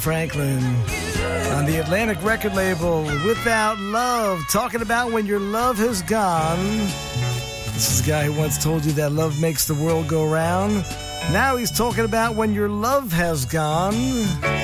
Franklin on the Atlantic record label Without Love, talking about when your love has gone. This is a guy who once told you that love makes the world go round. Now he's talking about when your love has gone.